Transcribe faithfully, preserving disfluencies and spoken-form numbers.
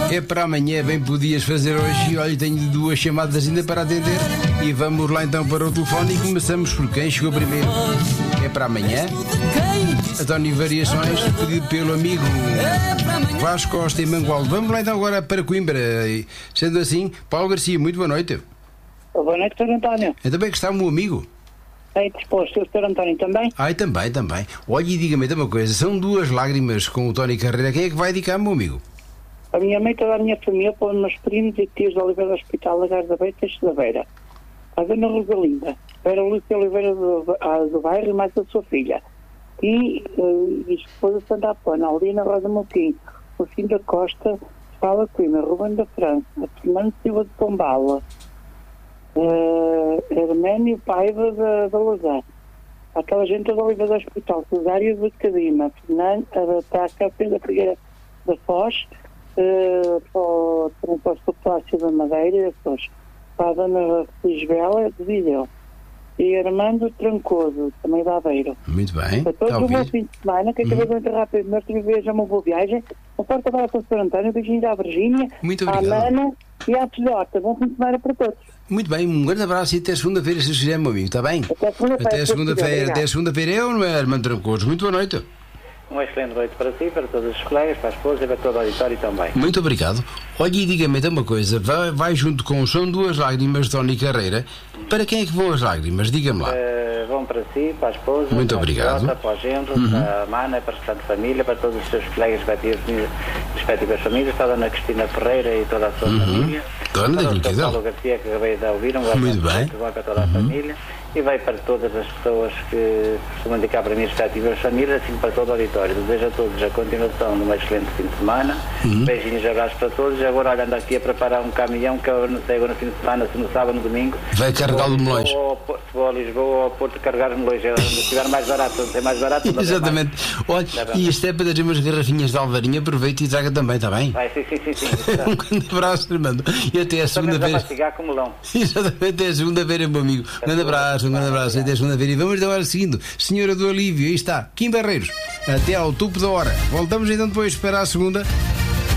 É para amanhã, bem podias fazer hoje. Olha, tenho duas chamadas ainda para atender. E vamos lá então para o telefone e começamos por quem chegou primeiro. É para amanhã. António Variações, pedido pelo amigo Vasco Costa e Mangualde. Vamos lá então agora para Coimbra. Sendo assim, Paulo Garcia, muito boa noite. Boa noite, doutor António. Ainda bem que está o meu amigo. Bem disposto, o doutor António também? Ai, também, também. Olha, e diga-me então uma coisa. São duas lágrimas com o Tony Carreira. Quem é que vai dedicar, meu amigo? A minha mãe, toda a minha família, para os meus primos e tios de Oliveira do Hospital, Lagar da Beira, Teixo da Beira. A dona Rosalinda, Vera Lúcia Oliveira do, a, do Bairro e mais a sua filha. E, uh, e a esposa Santa Apona, a Alina Rosa Moutinho, o Fim da Costa, Fala Coimbra, Ruben da França, a Fernando Silva de Pombala, uh, Herménio Paiva da, da Lousã, aquela gente da Oliveira do Hospital, Cesário de Cadima, Fernando, a Taca, Pedro Figueira da Foz, uh, para o Transporte Palácio da Madeira e Açores, para a dona Lisbela de Viseu. E Armando Trancoso, também da Aveiro. Muito bem. Para todos, um bom fim de semana, que acabei de enterrar primeiro, tive vejo uma boa viagem. Um forte abraço ao senhor António, um beijinho à Virgínia, à Nana e à filhota. Bom fim de semana para todos. Muito bem, um grande abraço e até segunda-feira, se quiser, meu amigo, está bem? Até segunda-feira. Até segunda-feira, até segunda-feira. Eu, não é, Armando Trancoso? Muito boa noite. Uma excelente noite para si, para todos os colegas, para a esposa e para todo o auditório também. Muito obrigado. Olha, e diga-me então uma coisa. Vai, vai junto com São Duas Lágrimas de Tony Carreira. Para quem é que vão as lágrimas? Diga-me lá. Uh, vão para si, para a esposa, muito para obrigado. a filhota, para o genro, uhum. para a mana, para a restante família, para todos os seus colegas respectivas, respectivas famílias, para a dona Cristina Ferreira e toda a sua uhum. família. Dona para da o doutor Paulo Paulo Garcia, que acabei de ouvir, um muito bem. Para toda a uhum. família. E vai para todas as pessoas que costumam indicar para mim as respectivas famílias, assim para todo o auditório. Desejo a todos a continuação de uma excelente fim de semana. Uhum. Beijinhos e abraços para todos. E agora, olhando aqui a preparar um caminhão que eu não sei agora no fim de semana, se no sábado ou no domingo. Vai carregar o melões. Se vou a Lisboa ou ao Porto carregar os melões. Se estiver mais barato, se é mais barato. Exatamente. Olha, e isto é para dar umas garrafinhas de Alvarinha, aproveite e traga também, está bem? Vai, sim, sim, sim. sim um grande abraço, Armando. E até a segunda-feira. Com melão. Exatamente, até a segunda-feira, meu amigo. Um grande abraço, um grande abraço. Até a segunda-feira. E vamos agora seguindo. Senhora do Alívio, aí está, Kim Barreiros. Até ao topo da hora. Voltamos então depois para a segunda.